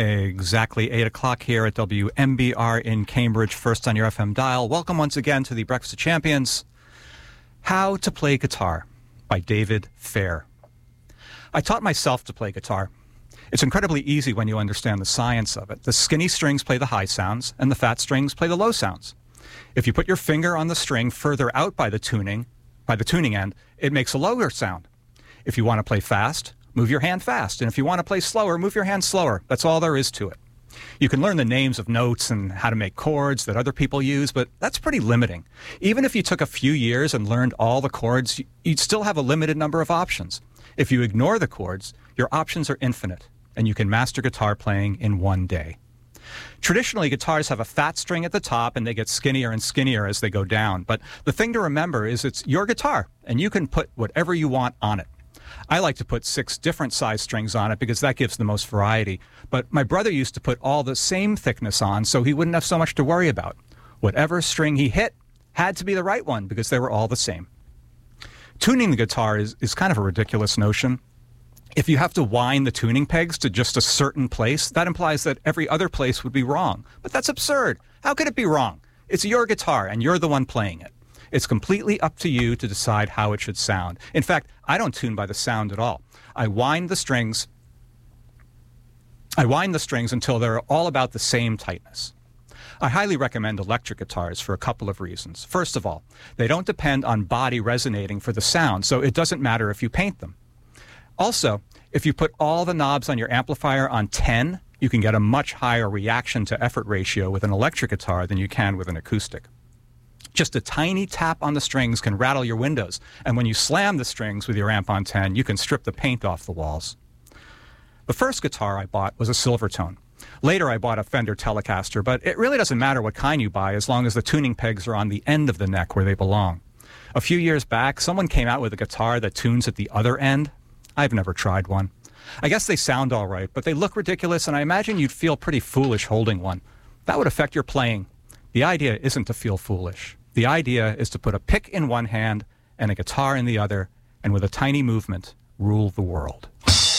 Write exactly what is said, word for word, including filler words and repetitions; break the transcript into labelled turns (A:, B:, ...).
A: Exactly eight o'clock here at W M B R in Cambridge, first on your F M dial. Welcome once again to the Breakfast of Champions. How to Play Guitar by David Fair. I taught myself to play guitar. It's incredibly easy when you understand the science of it. The skinny strings play the high sounds, and the fat strings play the low sounds. If you put your finger on the string further out by the tuning, by the tuning end, it makes a lower sound. If you want to play fast, move your hand fast. And if you want to play slower, move your hand slower. That's all there is to it. You can learn the names of notes and how to make chords that other people use, but that's pretty limiting. Even if you took a few years and learned all the chords, you'd still have a limited number of options. If you ignore the chords, your options are infinite, and you can master guitar playing in one day. Traditionally, guitars have a fat string at the top, and they get skinnier and skinnier as they go down. But the thing to remember is it's your guitar, and you can put whatever you want on it. I like to put six different size strings on it because that gives the most variety. But my brother used to put all the same thickness on so he wouldn't have so much to worry about. Whatever string he hit had to be the right one because they were all the same. Tuning the guitar is, is kind of a ridiculous notion. If you have to wind the tuning pegs to just a certain place, that implies that every other place would be wrong. But that's absurd. How could it be wrong? It's your guitar and you're the one playing it. It's completely up to you to decide how it should sound. In fact, I don't tune by the sound at all. I wind the strings. I wind the strings until they're all about the same tightness. I highly recommend electric guitars for a couple of reasons. First of all, they don't depend on body resonating for the sound, so it doesn't matter if you paint them. Also, if you put all the knobs on your amplifier on ten, you can get a much higher reaction to effort ratio with an electric guitar than you can with an acoustic. Just a tiny tap on the strings can rattle your windows, and when you slam the strings with your amp on ten, you can strip the paint off the walls. The first guitar I bought was a Silvertone. Later I bought a Fender Telecaster, but it really doesn't matter what kind you buy as long as the tuning pegs are on the end of the neck where they belong. A few years back, someone came out with a guitar that tunes at the other end. I've never tried one. I guess they sound all right, but they look ridiculous, and I imagine you'd feel pretty foolish holding one. That would affect your playing. The idea isn't to feel foolish. The idea is to put a pick in one hand and a guitar in the other, and with a tiny movement, rule the world.